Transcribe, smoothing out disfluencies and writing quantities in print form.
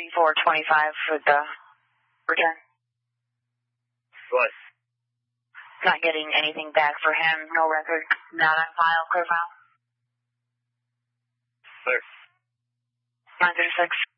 3425 for the return. What? Not getting anything back for him. No record. Not on file. Clear file. Clear. 936.